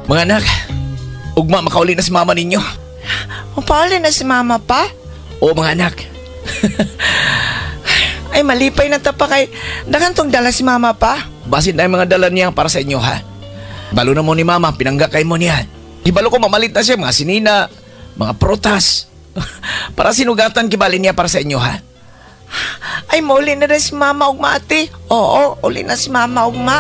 Mga anak, ugma makauli na si mama ninyo. Mapauli na si mama pa? O mga anak. Ay, malipay na tapa kay nakantong dala si mama pa. Basin na yung mga dala niya para sa inyo ha. Balo na mo ni mama, pinangga kay mo niya. Ibalo ko mamalit na siya, mga sinina, mga prutas. Para sinugatan kibali niya para sa inyo ha. Ay, mauli na rin si mama ugma ate. Oo, uli na si mama ugma.